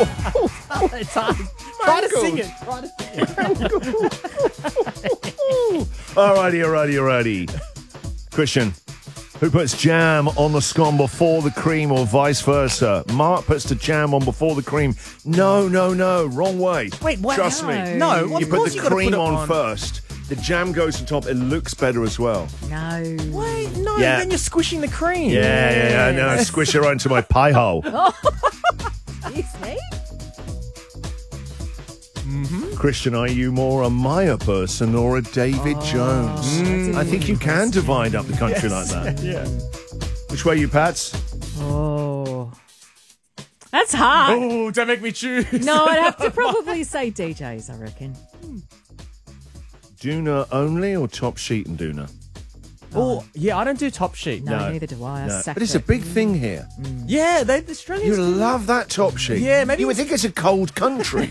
It's hard. Try to sing it. Alrighty. Christian, who puts jam on the scone before the cream or vice versa? Mark puts the jam on before the cream. No. Wrong way. Wait, what? Trust me. No, You put the cream on first. The jam goes on top. It looks better as well. No. Wait, no. Yeah. Then you're squishing the cream. Yeah. I know. Squish it right into my pie hole. Excuse me? Christian, are you more a Maya person or a David Jones? I think you can divide up the country like that. Yeah. Which way you, Pats? Oh. That's hard. Oh, don't make me choose. No, I'd have to probably say DJs, I reckon. Doona only or top sheet and Doona? Oh, yeah, I don't do top sheet. No, neither do I. I sack But it's a it. big thing here. Yeah, the Australians. You love that top sheet. Yeah, maybe You would think it's a cold country.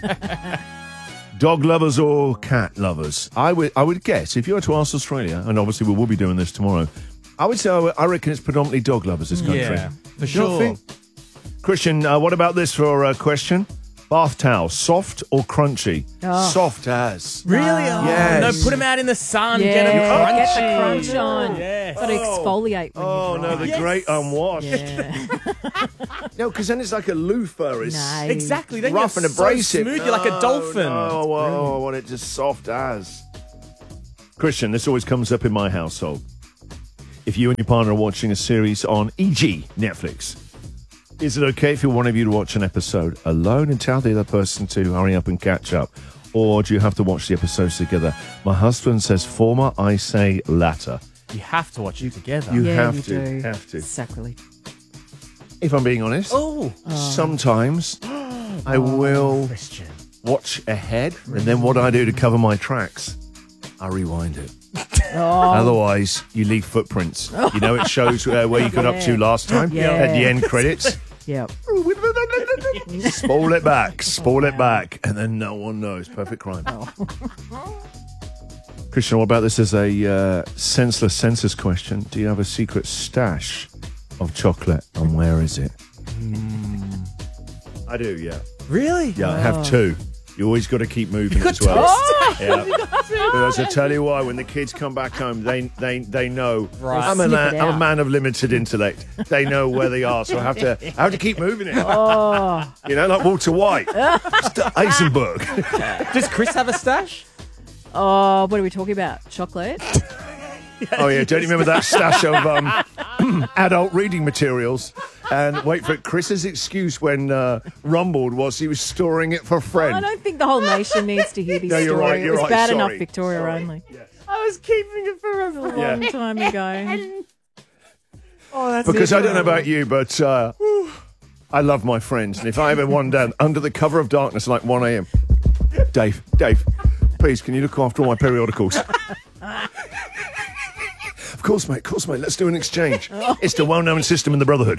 Dog lovers or cat lovers? I would guess, if you were to ask Australia, and obviously we will be doing this tomorrow, I would say I reckon it's predominantly dog lovers, this country. Yeah, for You don't sure. think? Christian, what about this for a question? Bath towel, soft or crunchy? Oh. Soft as. Really? Yes. No, put them out in the sun. Yeah, Get them crunchy. get the crunch on. Yes. Got to exfoliate when Oh, you no, dry. the great unwashed. Yeah. No, because then it's like a loofah. It's No. Exactly. Then rough you're and abrasive. So smooth. You're like a dolphin. No, I want it just soft as. Christian, this always comes up in my household. If you and your partner are watching a series on e.g. Netflix, is it okay if one of you to watch an episode alone and tell the other person to hurry up and catch up? Or do you have to watch the episodes together? My husband says former, I say latter. You have to watch it together. You Yeah, have you to. do. Have to. Sacrilege. If I'm being honest, sometimes I will Christian. watch ahead, and then what I do to cover my tracks, I rewind it. Otherwise, you leave footprints. You know, it shows where you got up to last time Yeah. at the end credits. Yep. Spoil it back, and then no one knows. Perfect crime. Christian, what about this as a senseless census question? Do you have a secret stash of chocolate, and where is it? I do, yeah. Really? Yeah, I have two. You always got to keep moving as well. Yeah. Because I tell you why, when the kids come back home, they know. Right. I'm Sniff it I'm a out. man of limited intellect. They know where they are, so I have to keep moving it. Oh. You know, like Walter White, Eisenberg. Does Chris have a stash? Oh, what are we talking about? Chocolate? Oh yeah, don't you remember that stash of adult reading materials? And wait for it. Chris's excuse when rumbled was he was storing it for a friend. I don't think the whole nation needs to hear this No, story. you're right, It you're was right, bad sorry. enough Victoria Sorry. only. Yes. I was keeping it for a long Yeah. time ago. Oh, that's Because I don't know about you, but I love my friends. And if I ever one down under the cover of darkness, like 1 a.m., Dave, please, can you look after all my periodicals? Of course, mate. Let's do an exchange. It's the well-known system in the Brotherhood.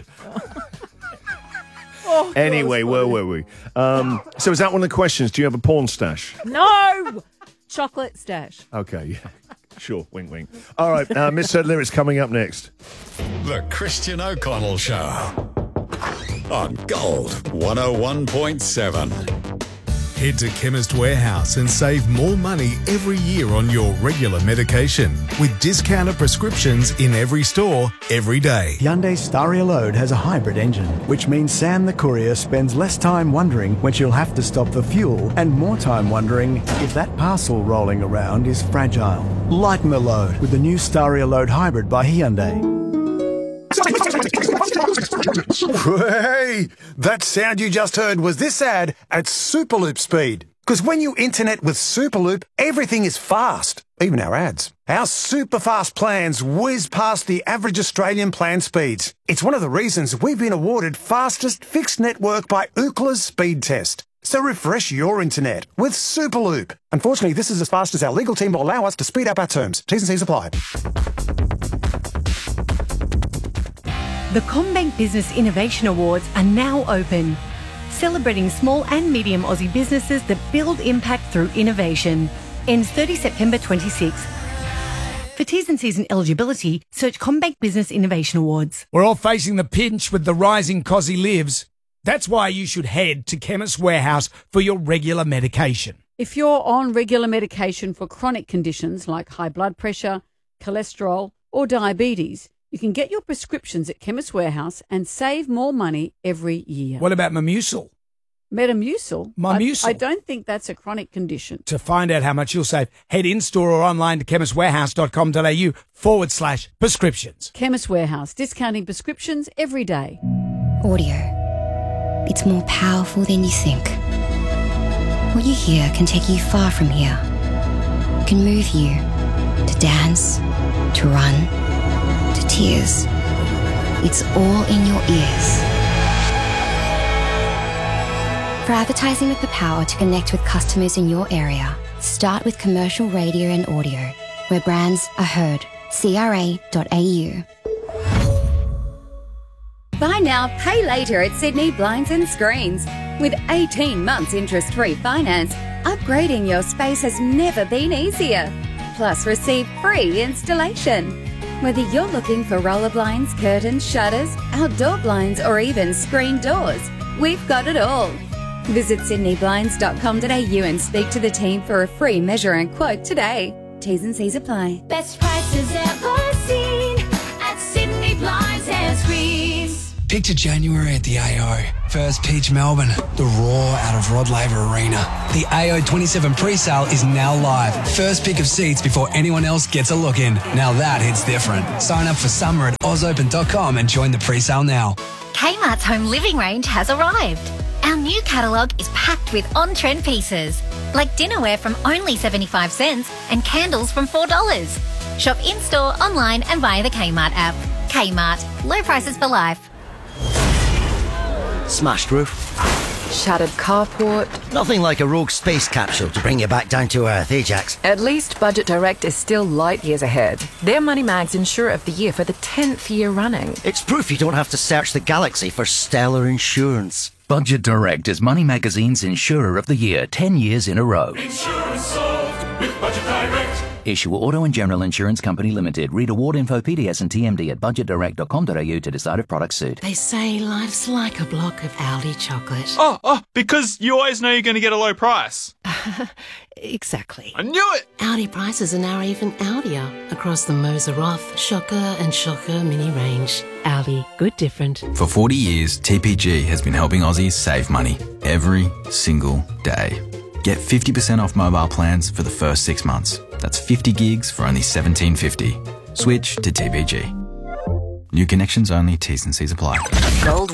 Anyway, where were we? So is that one of the questions? Do you have a porn stash? No! Chocolate stash. Okay, yeah. Sure, wink, wink. All right, Miss Lyrics coming up next. The Christian O'Connell Show on Gold 101.7. Head to Chemist Warehouse and save more money every year on your regular medication with discounted prescriptions in every store, every day. Hyundai Staria Load has a hybrid engine, which means Sam the courier spends less time wondering when she'll have to stop for fuel and more time wondering if that parcel rolling around is fragile. Lighten the load with the new Staria Load Hybrid by Hyundai. Hey, that sound you just heard was this ad at Superloop speed. Because when you internet with Superloop, everything is fast, even our ads. Our super fast plans whiz past the average Australian plan speeds. It's one of the reasons we've been awarded fastest fixed network by Ookla's speed test. So refresh your internet with Superloop. Unfortunately, this is as fast as our legal team will allow us to speed up our terms. T's and C's apply. The CommBank Business Innovation Awards are now open, celebrating small and medium Aussie businesses that build impact through innovation. Ends 30 September 26. For T's and C's and eligibility, search CommBank Business Innovation Awards. We're all facing the pinch with the rising cost of lives. That's why you should head to Chemist Warehouse for your regular medication. If you're on regular medication for chronic conditions like high blood pressure, cholesterol, or diabetes, you can get your prescriptions at Chemist Warehouse and save more money every year. What about Metamucil? Metamucil? Metamucil. I don't think that's a chronic condition. To find out how much you'll save, head in-store or online to chemistwarehouse.com.au/prescriptions. Chemist Warehouse, discounting prescriptions every day. Audio. It's more powerful than you think. What you hear can take you far from here. It can move you to dance, to run, to tears. It's all in your ears. For advertising with the power to connect with customers in your area, start with commercial radio and audio, where brands are heard. CRA.au. Buy now, pay later at Sydney Blinds and Screens. With 18 months interest-free finance, upgrading your space has never been easier. Plus, receive free installation. Whether you're looking for roller blinds, curtains, shutters, outdoor blinds, or even screen doors, we've got it all. Visit sydneyblinds.com.au and speak to the team for a free measure and quote today. T's and C's apply. Best prices ever seen at Sydney Blinds and Screens. Picture January at the AO. First pitch Melbourne. The roar out of Rod Laver Arena. The AO 27 pre-sale is now live. First pick of seats before anyone else gets a look in. Now that hits different. Sign up for summer at ozopen.com and join the pre-sale now. Kmart's home living range has arrived. Our new catalogue is packed with on-trend pieces, like dinnerware from only 75 cents and candles from $4. Shop in-store, online and via the Kmart app. Kmart. Low prices for life. Smashed roof. Shattered carport. Nothing like a rogue space capsule to bring you back down to earth, eh, Jax? At least Budget Direct is still light years ahead. They're Money Mag's Insurer of the Year for the 10th year running. It's proof you don't have to search the galaxy for stellar insurance. Budget Direct is Money Magazine's Insurer of the Year 10 years in a row. Insurance solved with Budget Direct. Issuer Auto and General Insurance Company Limited. Read award info, PDS and TMD at budgetdirect.com.au to decide if products suit. They say life's like a block of Aldi chocolate. Oh, because you always know you're going to get a low price. Exactly. I knew it! Aldi prices are now even Aldier across the Moser Roth, Shocker and Shocker mini range. Aldi, good different. For 40 years, TPG has been helping Aussies save money every single day. Get 50% off mobile plans for the first 6 months. That's 50 gigs for only $17.50. Switch to TPG. New connections only, T's and C's apply. Gold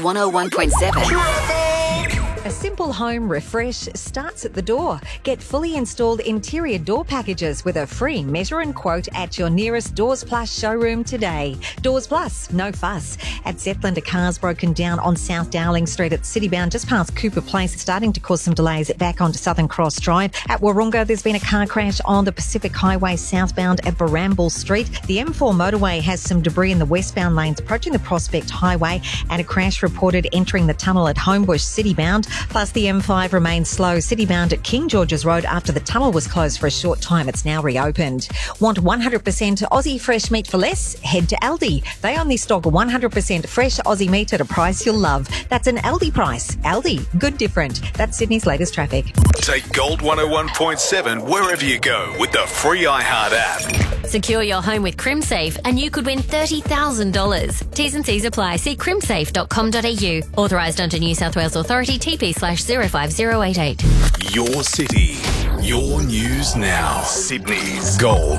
101.7. A simple home refresh starts at the door. Get fully installed interior door packages with a free measure and quote at your nearest Doors Plus showroom today. Doors Plus, no fuss. At Zetland, a car's broken down on South Dowling Street at Citybound, just past Cooper Place, starting to cause some delays back onto Southern Cross Drive. At Warunga, there's been a car crash on the Pacific Highway southbound at Baramble Street. The M4 motorway has some debris in the westbound lanes approaching the Prospect Highway, and a crash reported entering the tunnel at Homebush Citybound. Plus, the M5 remains slow Citybound at King George's Road after the tunnel was closed for a short time. It's now reopened. Want 100% Aussie fresh meat for less? Head to Aldi. They only stock 100% fresh Aussie meat at a price you'll love. That's an Aldi price. Aldi, good different. That's Sydney's latest traffic. Take Gold 101.7 wherever you go with the free iHeart app. Secure your home with CrimSafe and you could win $30,000. T's and C's apply. See crimsafe.com.au. Authorised under New South Wales Authority TP/05088. Your city, your news now. Sydney's Gold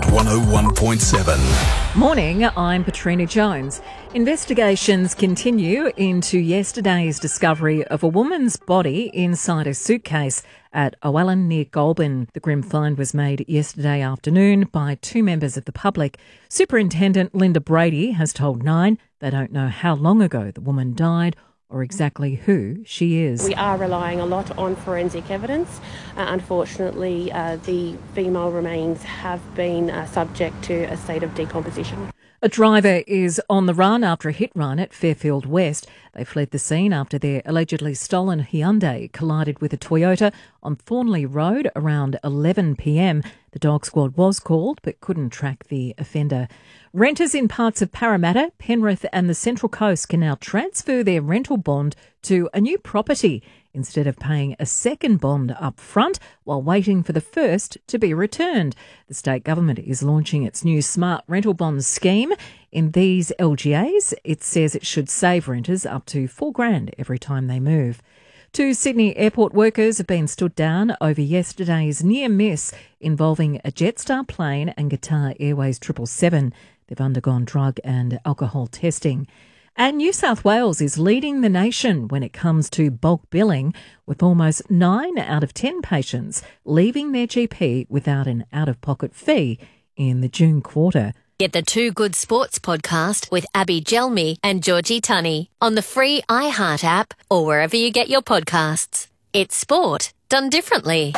101.7. Morning, I'm Patrina Jones. Investigations continue into yesterday's discovery of a woman's body inside a suitcase at Owallan near Goulburn. The grim find was made yesterday afternoon by two members of the public. Superintendent Linda Brady has told Nine they don't know how long ago the woman died or exactly who she is. We are relying a lot on forensic evidence. Unfortunately, the female remains have been subject to a state of decomposition. A driver is on the run after a hit run at Fairfield West. They fled the scene after their allegedly stolen Hyundai collided with a Toyota on Thornley Road around 11 p.m. The dog squad was called but couldn't track the offender. Renters in parts of Parramatta, Penrith and the Central Coast can now transfer their rental bond to a new property instead of paying a second bond up front while waiting for the first to be returned. The state government is launching its new smart rental bond scheme. In these LGAs, it says it should save renters up to $4,000 every time they move. Two Sydney airport workers have been stood down over yesterday's near miss involving a Jetstar plane and Qatar Airways 777. They've undergone drug and alcohol testing. And New South Wales is leading the nation when it comes to bulk billing, with almost 9 out of 10 patients leaving their GP without an out-of-pocket fee in the June quarter. Get the Two Good Sports podcast with Abby Gelmi and Georgie Tunney on the free iHeart app or wherever you get your podcasts. It's sport done differently.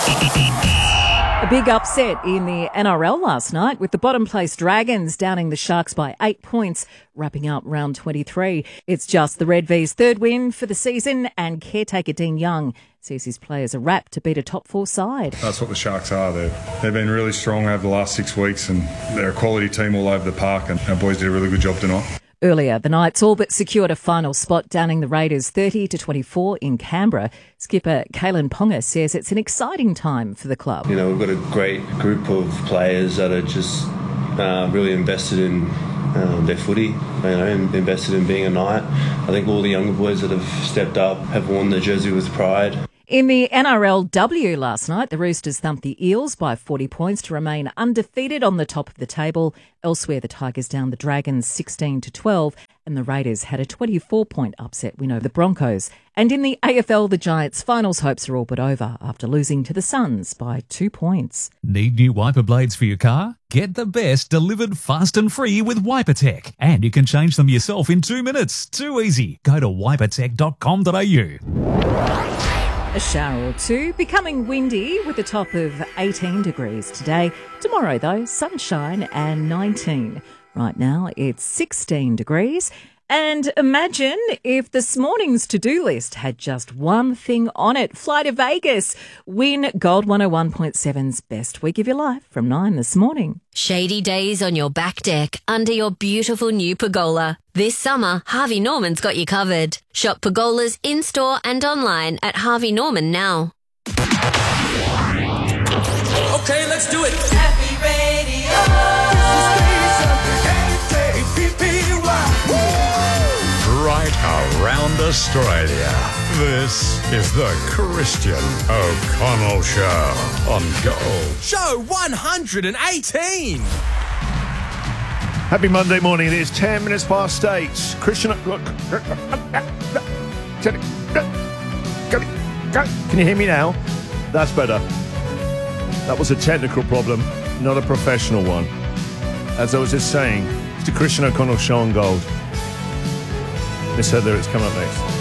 A big upset in the NRL last night with the bottom place Dragons downing the Sharks by 8 points, wrapping up round 23. It's just the Red V's third win for the season, and caretaker Dean Young says his players are wrapped to beat a top 4 side. That's what the Sharks are. They've been really strong over the last 6 weeks, and they're a quality team all over the park, and our boys did a really good job tonight. Earlier, the Knights all but secured a final spot, downing the Raiders 30-24 in Canberra. Skipper Kalen Ponga says it's an exciting time for the club. You know, we've got a great group of players that are just really invested in their footy, and invested in being a Knight. I think all the younger boys that have stepped up have worn the jersey with pride. In the NRLW last night, the Roosters thumped the Eels by 40 points to remain undefeated on the top of the table. Elsewhere, the Tigers downed the Dragons 16-12, and the Raiders had a 24-point upset win over the Broncos. And in the AFL, the Giants' finals hopes are all but over after losing to the Suns by 2 points. Need new wiper blades for your car? Get the best delivered fast and free with WiperTech. And you can change them yourself in 2 minutes. Too easy. Go to wipertech.com.au. A shower or two, becoming windy with a top of 18 degrees today. Tomorrow, though, sunshine and 19. Right now, it's 16 degrees. And imagine if this morning's to-do list had just one thing on it. Fly to Vegas. Win Gold 101.7's Best Week of Your Life from 9 this morning. Shady days on your back deck under your beautiful new pergola. This summer, Harvey Norman's got you covered. Shop pergolas in-store and online at Harvey Norman now. Okay, let's do it. Happy Radio. Right around Australia. This is the Christian O'Connell Show on Gold. Show 118. Happy Monday morning. It is 10 minutes past 8. Christian... Can you hear me now? That's better. That was a technical problem, not a professional one. As I was just saying, it's the Christian O'Connell Show on Gold. Miss Heather, it's coming up next.